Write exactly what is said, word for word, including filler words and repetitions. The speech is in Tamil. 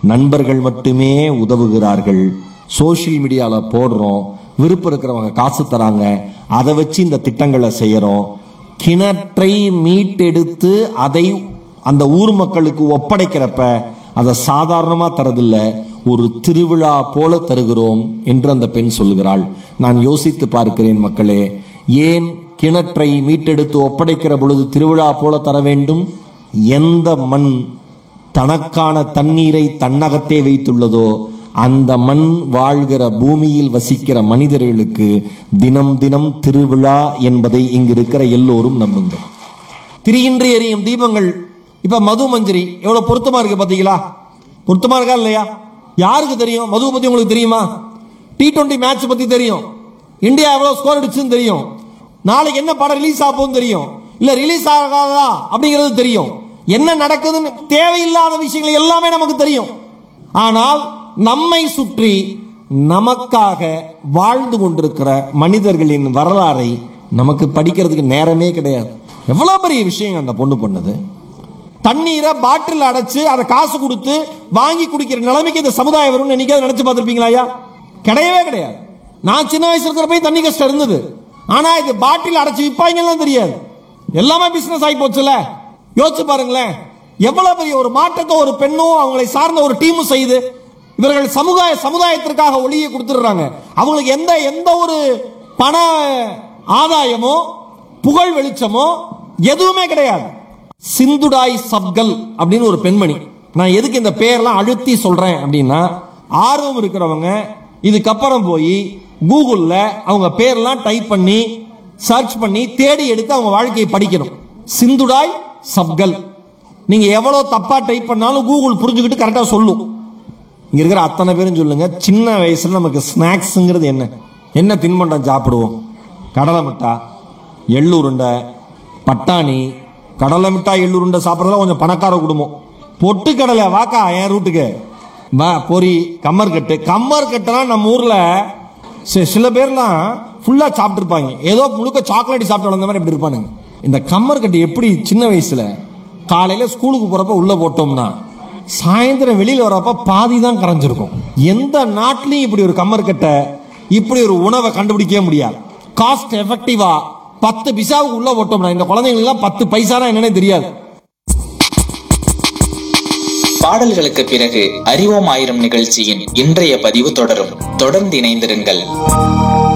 நண்பர்கள் மட்டுமே உதவுகிறார்கள். சோசியல் மீடியால போடுறோம், விருப்பம் இருக்கிறவங்க காசு தராங்க, அதை வச்சு இந்த திட்டங்களை செய்யறோம். கிணற்றை மீட்டெடுத்து அதை அந்த ஊர் மக்களுக்கு ஒப்படைக்கிறப்ப அதை சாதாரணமா தரதில்ல, ஒரு திருவிழா போல தருகிறோம் என்று அந்த பெண் சொல்கிறாள். நான் யோசித்து பார்க்கிறேன் மக்களே, ஏன் கிணற்றை மீட்டெடுத்து ஒப்படைக்கிற பொழுது திருவிழா போல தர வேண்டும்? எந்த மண் தனக்கான தண்ணீரை தன்னகத்தே வைத்துள்ளதோ அந்த மண் வாழ்கிற பூமியில் வசிக்கிற மனிதர்களுக்கு தினம் தினம் திருவிழா என்பதை இங்கு இருக்கிற எல்லோரும் நம்புங்கள். திரியின்றி எரியும் தீபங்கள். இப்ப மது மஞ்சரி எவ்வளவு பொருத்தமா இருக்கு பாத்தீங்களா? பொருத்தமா இருக்கா இல்லையா? யாருக்கு தெரியும் மது பத்தி? உங்களுக்கு தெரியுமா? டி டுவெண்டி மேட்ச் பத்தி தெரியும், இந்தியா எவ்வளவு ஸ்கோர் அடிச்சுன்னு தெரியும், நாளைக்கு என்ன படம் ரிலீஸ் ஆகும் தெரியும், இல்ல ரிலீஸ் ஆகாதா அப்படிங்கிறது தெரியும், என்ன நடக்குதுன்னு தேவையில்லாத விஷயங்கள் எல்லாமே நமக்கு தெரியும். ஆனால் நம்மை சுற்றி நமக்காக வாழ்ந்து கொண்டிருக்கிற மனிதர்களின் வரலாறை நமக்கு படிக்கிறதுக்கு நேரமே கிடையாது. எவ்வளவு பெரிய விஷயம் அந்த பொண்ணு பண்ணது. தண்ணீரை பாட்டில் அடைச்சு அதை காசு கொடுத்து வாங்கி குடிக்கிற நிலைமைக்கு இந்த சமுதாயம் வரும்னு என்னைக்காவது நினைச்சு பார்த்திருப்பீங்களா ஐயா? கிடையவே கிடையாது. நான் சின்ன வயசுல இருக்கிறப்ப தண்ணி கஷ்டம் இருந்தது. ஆனா இது பாட்டில் அடைச்சு விற்பாங்கலாம் தெரியாது. எல்லாமே பிசினஸ் ஆகி போச்சுல. யோசிச்சு பாருங்களேன், எவ்வளவு பெரிய ஒரு மாற்றத்தை ஒரு பெண்ணும் அவங்களை சார்ந்த ஒரு டீமும் செய்து இவர்கள் சமுதாய சமுதாயத்திற்காக ஒளியை கொடுத்துடுறாங்க. அவங்களுக்கு எந்த எந்த ஒரு பண ஆதாயமோ புகழ் வெளிச்சமோ எதுவுமே கிடையாது. சிந்துடாய் சப்கல் அப்படின்னு ஒரு பெண்மணி. நான் எதுக்கு இந்த பேர்லாம் அழுத்தி சொல்றேன் அப்படின்னா, ஆர்வம் இருக்கிறவங்க இதுக்கப்புறம் போய் கூகுள்ல அவங்க பேர்லாம் டைப் பண்ணி சர்ச் பண்ணி தேடி எடுத்து அவங்க வாழ்க்கையை படிக்கணும். சிந்துடாய் சப்கல். நீங்க எவ்வளவு தப்பா டைப் பண்ணாலும் கூகுள் புரிஞ்சுக்கிட்டு கரெக்டா சொல்லும். இங்க இருக்கிற அத்தனை பேரும் சொல்லுங்க, சின்ன வயசுல நமக்கு ஸ்நாக்ஸ்ங்கிறது என்ன? என்ன தின்பண்டம் சாப்பிடுவோம்? கடலை மிட்டாய், எள்ளுருண்டை, பட்டாணி. கடலை மிட்டாய் எள்ளுருண்டை சாப்பிட்றதுல கொஞ்சம் பணக்கார குடும்பம். பொட்டு கடலை வாக்கா என் ரூட்டுக்கு வா, பொரி, கம்மர்கட்டு. கம்மர்கட்டுலாம் நம்ம ஊர்ல சில பேர்லாம் ஃபுல்லா சாப்பிட்டு இருப்பாங்க, ஏதோ முழுக்க சாக்லேட் சாப்பிட்டு வளர்ந்த மாதிரி எப்படி இருப்பானுங்க. இந்த கம்மர்கட்டு எப்படி சின்ன வயசுல காலையில ஸ்கூலுக்கு போறப்ப உள்ள போட்டோம்னா சாயந்தரம் வெளியில வரப்ப பாதி தான் கரைஞ்சிருக்கும். எந்த நாட்டிலையும் இப்படி ஒரு கம்மர்கட்டை, இப்படி ஒரு உணவை கண்டுபிடிக்கவே முடியாது. காஸ்ட் எஃபெக்டிவா பத்து பைசாவுக்கு உள்ள போட்டோம்னா இந்த குழந்தைங்களுக்கு பத்து பைசா என்னன்னே தெரியாது. பாடல்களுக்கு பிறகு அறிவோம் ஆயிரம் நிகழ்ச்சியின் இன்றைய பதிவு தொடரும். தொடர்ந்து இணைந்திருங்கள்.